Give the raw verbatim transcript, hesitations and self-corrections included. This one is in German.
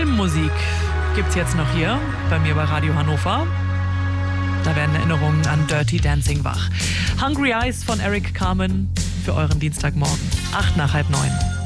Filmmusik gibt's jetzt noch hier bei mir bei Radio Hannover. Da werden Erinnerungen an Dirty Dancing wach. Hungry Eyes von Eric Carmen für euren Dienstagmorgen. Acht nach halb neun.